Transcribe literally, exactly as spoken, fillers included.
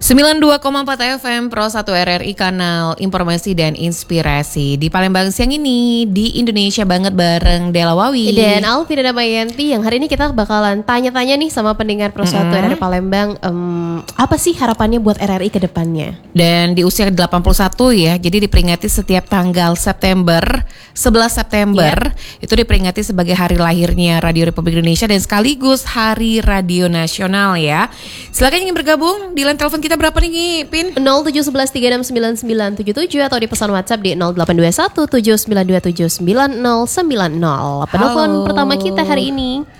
sembilan puluh dua koma empat F M Pro satu R R I, kanal informasi dan inspirasi di Palembang siang ini di Indonesia Banget bareng Dela Wawi dan Alvira Damayanti. Yang hari ini kita bakalan tanya-tanya nih sama pendengar Pro satu mm-hmm. R R I Palembang, um, apa sih harapannya buat R R I ke depannya? Dan di usia delapan puluh satu ya, jadi diperingati setiap tanggal September, sebelas September yeah. itu diperingati sebagai hari lahirnya Radio Republik Indonesia dan sekaligus Hari Radio Nasional ya. Silakan yang ingin bergabung di line telepon kita berapa nih, Pin? nol tujuh satu satu tiga enam sembilan sembilan tujuh tujuh atau di pesan WhatsApp di nol delapan dua satu tujuh sembilan dua tujuh sembilan nol sembilan nol. Penelpon pertama kita hari ini.